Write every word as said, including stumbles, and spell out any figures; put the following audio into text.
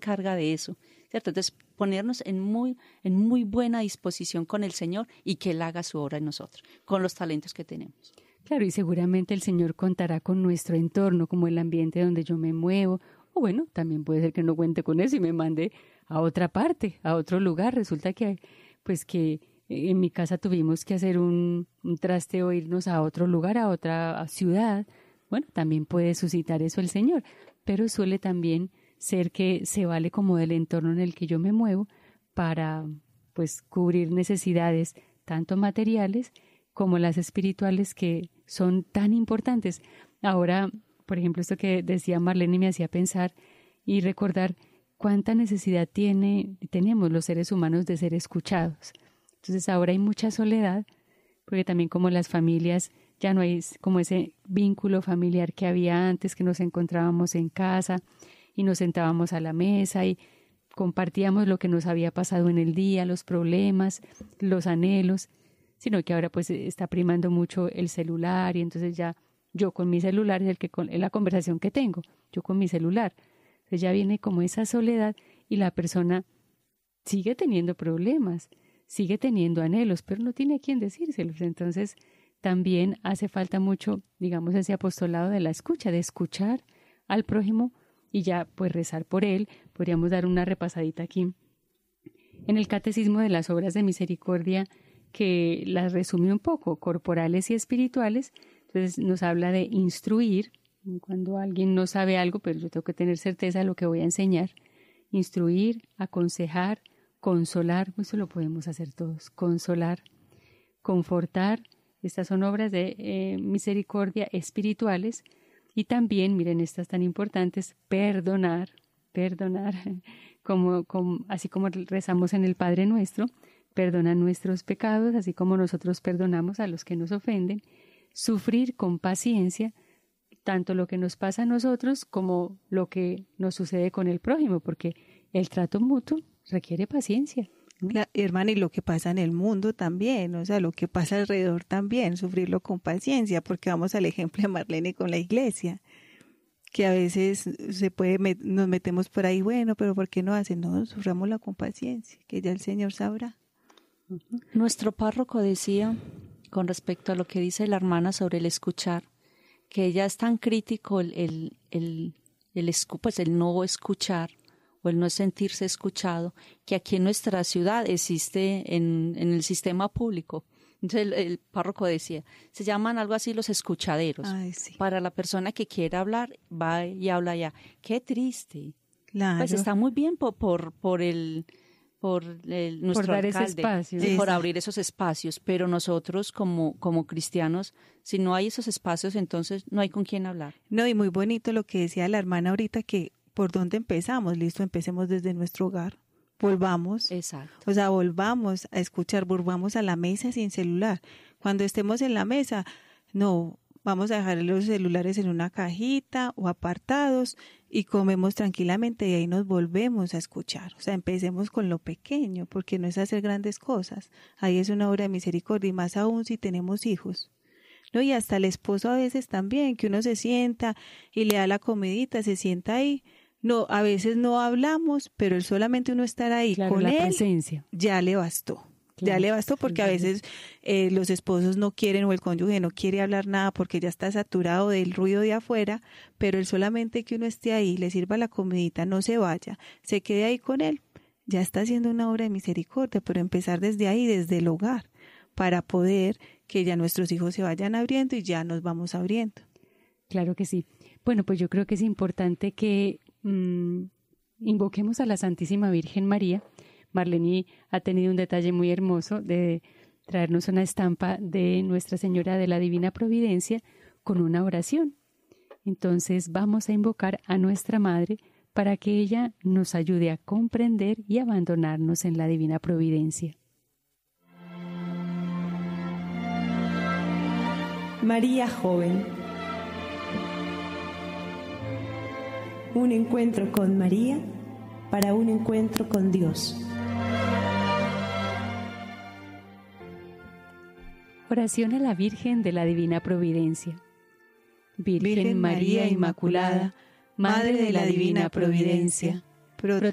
carga de eso, ¿cierto? Entonces, ponernos en muy, en muy buena disposición con el Señor y que Él haga su obra en nosotros, con los talentos que tenemos. Claro, y seguramente el Señor contará con nuestro entorno, como el ambiente donde yo me muevo, o bueno, también puede ser que no cuente con eso y me mande a otra parte, a otro lugar. Resulta que, pues que en mi casa tuvimos que hacer un, un trasteo, irnos a otro lugar, a otra ciudad. Bueno, también puede suscitar eso el Señor, pero suele también ser que se vale como del entorno en el que yo me muevo para, pues, cubrir necesidades tanto materiales como las espirituales que son tan importantes. Ahora, por ejemplo, esto que decía Marlene me hacía pensar y recordar cuánta necesidad tiene, tenemos los seres humanos de ser escuchados. Entonces ahora hay mucha soledad, porque también como las familias, ya no hay como ese vínculo familiar que había antes, que nos encontrábamos en casa y nos sentábamos a la mesa y compartíamos lo que nos había pasado en el día, los problemas, los anhelos, sino que ahora pues está primando mucho el celular y entonces ya yo con mi celular es el que con, es la conversación que tengo, yo con mi celular. Entonces ya viene como esa soledad y la persona sigue teniendo problemas, sigue teniendo anhelos, pero no tiene a quién decírselos. Entonces también hace falta mucho, digamos, ese apostolado de la escucha, de escuchar al prójimo y ya pues rezar por él. Podríamos dar una repasadita aquí en el Catecismo de las Obras de Misericordia, que las resume un poco, corporales y espirituales. Entonces nos habla de instruir, cuando alguien no sabe algo, pero yo tengo que tener certeza de lo que voy a enseñar. Instruir, aconsejar, consolar, eso lo podemos hacer todos, consolar, confortar. Estas son obras de eh, misericordia espirituales. Y también, miren, estas tan importantes, perdonar, perdonar, como, como, así como rezamos en el Padre Nuestro, perdona nuestros pecados, así como nosotros perdonamos a los que nos ofenden, sufrir con paciencia tanto lo que nos pasa a nosotros como lo que nos sucede con el prójimo, porque el trato mutuo requiere paciencia. La, hermana, y lo que pasa en el mundo también, o sea, lo que pasa alrededor también, sufrirlo con paciencia, porque vamos al ejemplo de Marlene con la iglesia, que a veces se puede, nos metemos por ahí, bueno, pero ¿por qué no hacen? No, sufrámosla con paciencia, que ya el Señor sabrá. Nuestro párroco decía, con respecto a lo que dice la hermana sobre el escuchar, que ya es tan crítico el, el, el, el, escu- pues el no escuchar o el no sentirse escuchado, que aquí en nuestra ciudad existe en, en el sistema público. Entonces el, el párroco decía, se llaman algo así los escuchaderos. Ay, sí. Para la persona que quiera hablar, va y habla allá. Qué triste. Claro. Pues está muy bien por, por, por el... por el, nuestro por dar alcalde, ese espacio. sí, por Esa. abrir esos espacios, pero nosotros como, como cristianos, si no hay esos espacios, entonces no hay con quién hablar. No, y muy bonito lo que decía la hermana ahorita, que por dónde empezamos, listo, empecemos desde nuestro hogar, volvamos, Exacto. o sea, volvamos a escuchar, volvamos a la mesa sin celular. Cuando estemos en la mesa, no, vamos a dejar los celulares en una cajita o apartados y comemos tranquilamente y ahí nos volvemos a escuchar. O sea, empecemos con lo pequeño, porque no es hacer grandes cosas. Ahí es una obra de misericordia y más aún si tenemos hijos. No, y hasta el esposo a veces también, que uno se sienta y le da la comidita, se sienta ahí. No, a veces no hablamos, pero el solamente uno estar ahí Claro, con la él, presencia. ya le bastó. Claro, Ya le bastó porque a veces eh, los esposos no quieren o el cónyuge no quiere hablar nada porque ya está saturado del ruido de afuera, pero el solamente que uno esté ahí, le sirva la comidita, no se vaya, se quede ahí con él, ya está haciendo una obra de misericordia, pero empezar desde ahí, desde el hogar, para poder que ya nuestros hijos se vayan abriendo y ya nos vamos abriendo. Claro que sí. Bueno, pues yo creo que es importante que mmm, invoquemos a la Santísima Virgen María. Marlene ha tenido un detalle muy hermoso de traernos una estampa de Nuestra Señora de la Divina Providencia con una oración. Entonces vamos a invocar a nuestra Madre para que ella nos ayude a comprender y abandonarnos en la Divina Providencia. María joven. Un encuentro con María para un encuentro con Dios. Oración a la Virgen de la Divina Providencia. Virgen, Virgen María Inmaculada, Madre de la Divina Providencia, protege